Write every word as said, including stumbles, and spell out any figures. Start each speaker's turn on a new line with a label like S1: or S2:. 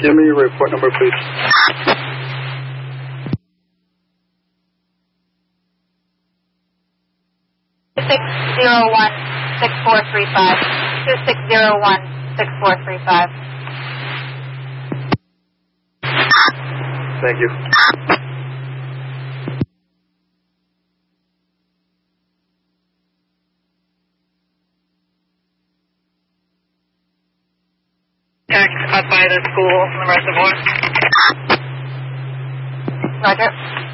S1: Give me your report number, please.
S2: six zero one, six four three five. two six zero one, six four three five.
S1: Thank you.
S3: Up by the school from the reservoir.
S2: Roger.